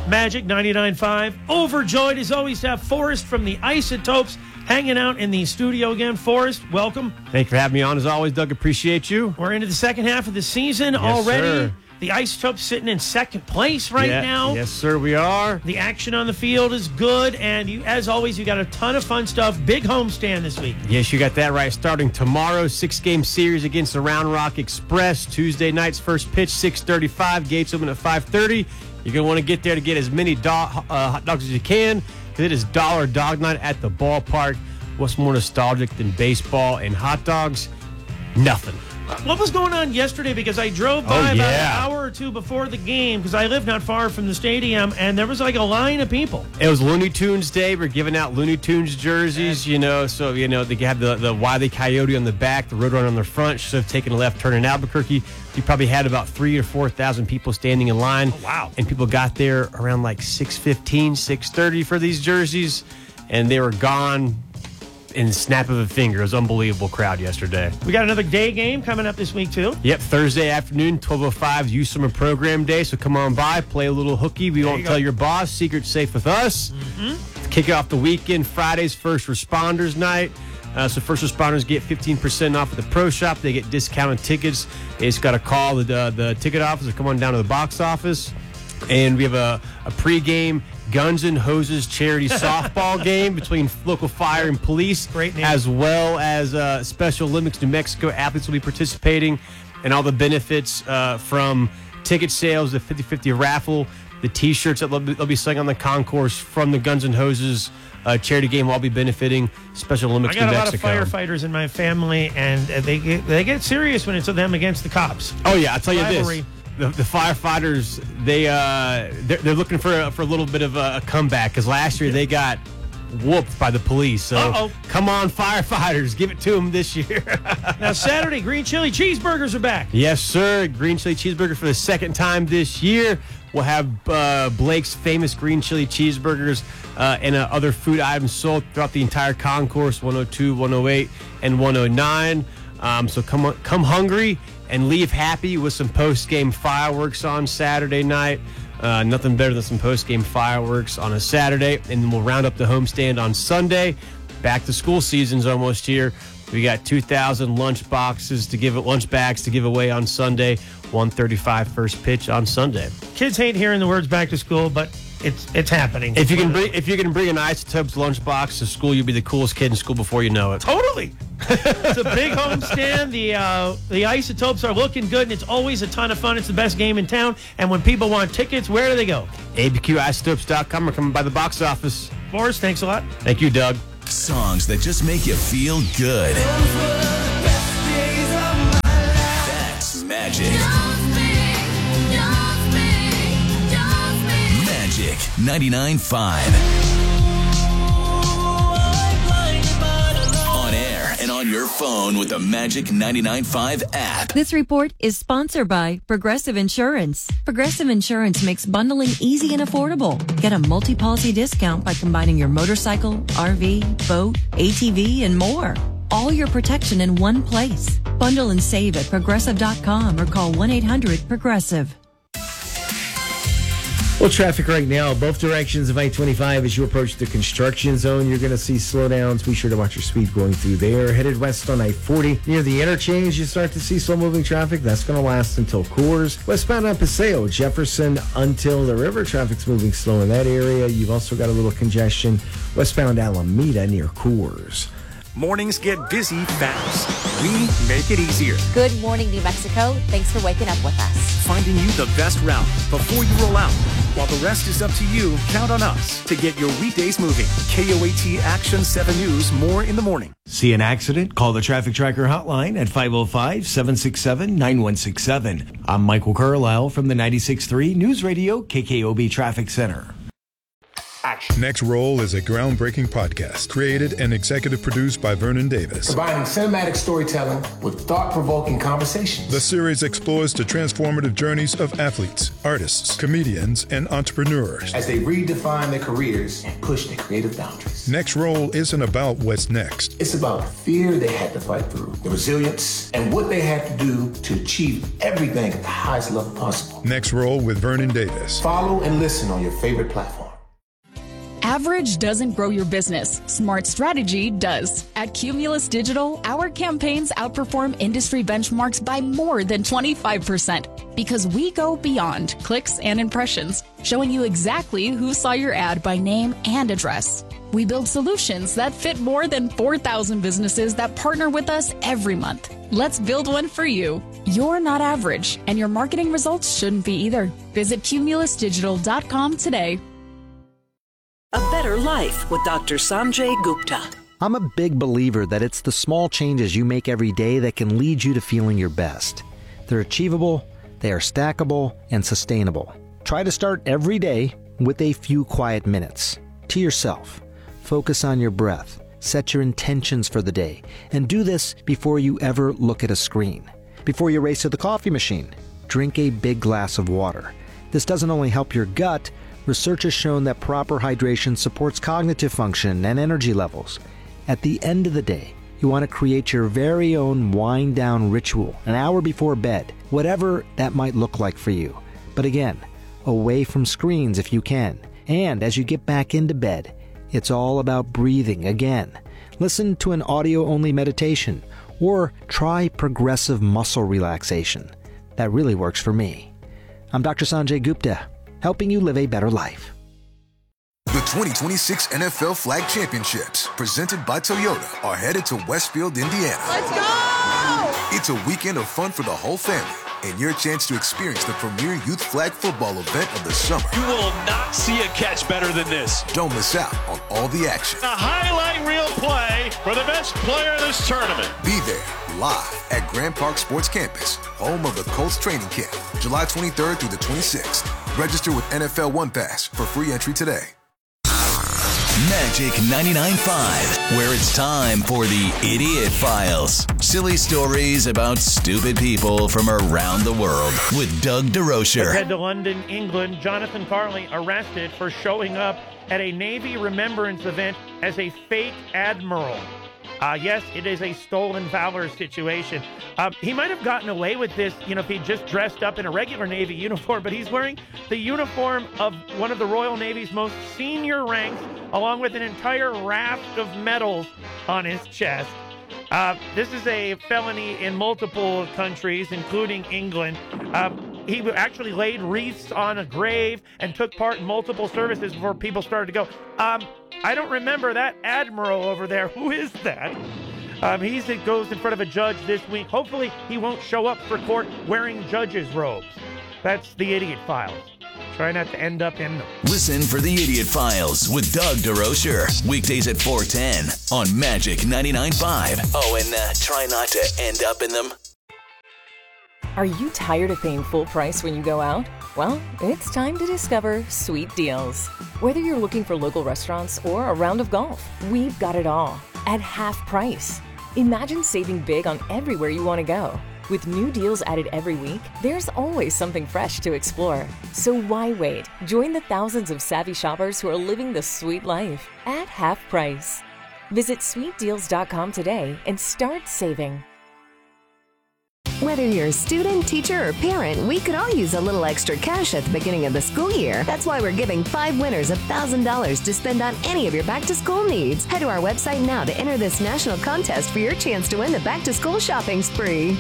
Magic 99.5. Overjoyed as always to have Forrest from the Isotopes hanging out in the studio again. Forrest, welcome. Thank you for having me on as always, Doug. Appreciate you. We're into the second half of the season already. Sir. The Isotopes sitting in second place now. Yes, sir, we are. The action on the field is good, and you, as always, you got a ton of fun stuff. Big homestand this week. Yes, you got that right. Starting tomorrow, 6-game series against the Round Rock Express. Tuesday night's first pitch, 6:35. Gates open at 5:30. You're going to want to get there to get as many hot dogs as you can, because it is Dollar Dog Night at the ballpark. What's more nostalgic than baseball and hot dogs? Nothing. What was going on yesterday? Because I drove by about an hour or two before the game, because I live not far from the stadium, and there was like a line of people. It was Looney Tunes Day. We're giving out Looney Tunes jerseys, so, they have the Wile E. Coyote on the back, the Roadrunner on the front. Should have taken a left turn in Albuquerque. You probably had about 3,000 or 4,000 people standing in line. Oh, wow. And people got there around like 6:15, 6:30 for these jerseys, and they were gone in the snap of a finger. It was an unbelievable crowd yesterday. We got another day game coming up this week, too. Yep, Thursday afternoon, 12:05, Youth Summer Program Day. So come on by, play a little hooky. We won't tell your boss. Secret's safe with us. Mm-hmm. Kick off the weekend, Friday's First Responders Night. So first responders get 15% off at the Pro Shop. They get discounted tickets. They just got to call the ticket office or come on down to the box office. And we have a pregame Guns and Hoses charity softball game between local fire and police, as well as Special Olympics New Mexico athletes will be participating, and all the benefits from ticket sales, the 50-50 raffle, the T-shirts that they'll be selling on the concourse from the Guns and Hoses charity game will all be benefiting Special Olympics New Mexico. I got a lot of firefighters in my family, and they get serious when it's them against the cops. Oh yeah, I'll tell you this. The firefighters, they're looking for a little bit of a comeback, because last year they got whooped by the police. So come on, firefighters, give it to them this year. Now Saturday, green chili cheeseburgers are back. Yes, sir. Green chili cheeseburger for the second time this year. We'll have Blake's famous green chili cheeseburgers and other food items sold throughout the entire concourse, 102, 108, and 109. So come hungry and leave happy with some post-game fireworks on Saturday night. Nothing better than some post-game fireworks on a Saturday. And then we'll round up the homestand on Sunday. Back to school season's almost here. We got 2,000 lunch bags to give away on Sunday. 1:35 first pitch on Sunday. Kids hate hearing the words "back to school," but it's happening. If you can bring an Isotopes lunchbox to school, you'll be the coolest kid in school before you know it. Totally. It's a big homestand. The Isotopes are looking good, and it's always a ton of fun. It's the best game in town. And when people want tickets, where do they go? abqisotopes.com or coming by the box office. Forrest, thanks a lot. Thank you, Doug. Songs that just make you feel good. That's Magic. Magic 99.5. On air and on your phone with the Magic 99.5 app. This report is sponsored by Progressive Insurance. Progressive Insurance makes bundling easy and affordable. Get a multi-policy discount by combining your motorcycle, RV, boat, ATV, and more. All your protection in one place. Bundle and save at Progressive.com or call 1-800-PROGRESSIVE. Well, traffic right now, both directions of I-25 as you approach the construction zone. You're going to see slowdowns. Be sure to watch your speed going through there. Headed west on I-40. Near the interchange, you start to see slow-moving traffic. That's going to last until Coors. Westbound on Paseo, Jefferson until the river. Traffic's moving slow in that area. You've also got a little congestion westbound Alameda near Coors. Mornings get busy fast. We make it easier. Good morning, New Mexico. Thanks for waking up with us. Finding you the best route before you roll out. While the rest is up to you, count on us to get your weekdays moving. KOAT Action 7 News, more in the morning. See an accident? Call the Traffic Tracker hotline at 505-767-9167. I'm Michael Carlisle from the 96.3 News Radio KKOB Traffic Center. At Watch. Next Roll is a groundbreaking podcast created and executive produced by Vernon Davis. Combining cinematic storytelling with thought-provoking conversations. The series explores the transformative journeys of athletes, artists, comedians, and entrepreneurs as they redefine their careers and push their creative boundaries. Next Roll isn't about what's next. It's about the fear they had to fight through, the resilience, and what they had to do to achieve everything at the highest level possible. Next Roll with Vernon Davis. Follow and listen on your favorite platform. Average doesn't grow your business. Smart strategy does. At Cumulus Digital, our campaigns outperform industry benchmarks by more than 25% because we go beyond clicks and impressions, showing you exactly who saw your ad by name and address. We build solutions that fit more than 4,000 businesses that partner with us every month. Let's build one for you. You're not average, and your marketing results shouldn't be either. Visit cumulusdigital.com today. A Better Life with Dr. Sanjay Gupta. I'm a big believer that it's the small changes you make every day that can lead you to feeling your best. They're achievable, they are stackable, and sustainable. Try to start every day with a few quiet minutes. To yourself. Focus on your breath. Set your intentions for the day. And do this before you ever look at a screen. Before you race to the coffee machine, drink a big glass of water. This doesn't only help your gut. Research has shown that proper hydration supports cognitive function and energy levels. At the end of the day, you want to create your very own wind-down ritual an hour before bed, whatever that might look like for you. But again, away from screens if you can. And as you get back into bed, it's all about breathing again. Listen to an audio-only meditation or try progressive muscle relaxation. That really works for me. I'm Dr. Sanjay Gupta, helping you live a better life. The 2026 NFL Flag Championships, presented by Toyota, are headed to Westfield, Indiana. Let's go! It's a weekend of fun for the whole family and your chance to experience the premier youth flag football event of the summer. You will not see a catch better than this. Don't miss out on all the action. A highlight reel play for the best player in this tournament. Be there live at Grand Park Sports Campus, home of the Colts training camp, July 23rd through the 26th. Register with NFL One Pass for free entry today. Magic 99.5, where it's time for the Idiot Files. Silly stories about stupid people from around the world with Doug DeRocher. Let's head to London, England. Jonathan Carley arrested for showing up at a Navy remembrance event as a fake admiral. Yes, it is a stolen valor situation. He might have gotten away with this, if he just dressed up in a regular Navy uniform, but he's wearing the uniform of one of the Royal Navy's most senior ranks, along with an entire raft of medals on his chest. This is a felony in multiple countries, including England. He actually laid wreaths on a grave and took part in multiple services before people started to go, I don't remember that admiral over there. Who is that? He goes in front of a judge this week. Hopefully he won't show up for court wearing judge's robes. That's the Idiot Files. Try not to end up in them. Listen for the Idiot Files with Doug DeRocher. Weekdays at 4:10 on Magic 99.5. Oh, and try not to end up in them. Are you tired of paying full price when you go out? Well, it's time to discover Sweet Deals. Whether you're looking for local restaurants or a round of golf, we've got it all at half price. Imagine saving big on everywhere you want to go. With new deals added every week, there's always something fresh to explore. So why wait? Join the thousands of savvy shoppers who are living the sweet life at half price. Visit sweetdeals.com today and start saving. Whether you're a student, teacher, or parent, we could all use a little extra cash at the beginning of the school year. That's why we're giving 5 winners $1,000 to spend on any of your back-to-school needs. Head to our website now to enter this national contest for your chance to win the back-to-school shopping spree.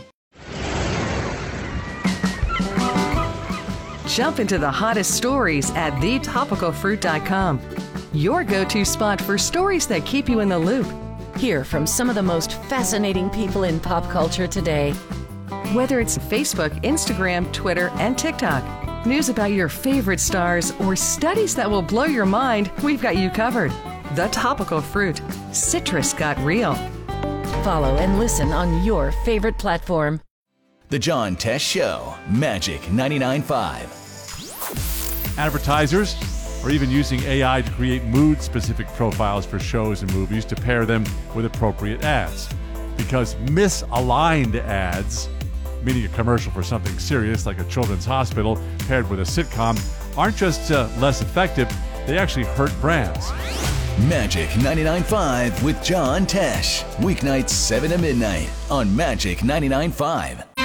Jump into the hottest stories at thetopicalfruit.com. Your go-to spot for stories that keep you in the loop. Hear from some of the most fascinating people in pop culture today. Whether it's Facebook, Instagram, Twitter, and TikTok, news about your favorite stars, or studies that will blow your mind, we've got you covered. The Topical Fruit. Citrus got real. Follow and listen on your favorite platform. The John Tesh Show, Magic 99.5. Advertisers or even using AI to create mood-specific profiles for shows and movies to pair them with appropriate ads. Because misaligned ads, meaning a commercial for something serious like a children's hospital paired with a sitcom, aren't just less effective, they actually hurt brands. Magic 99.5 with John Tesh. Weeknights 7 to midnight on Magic 99.5.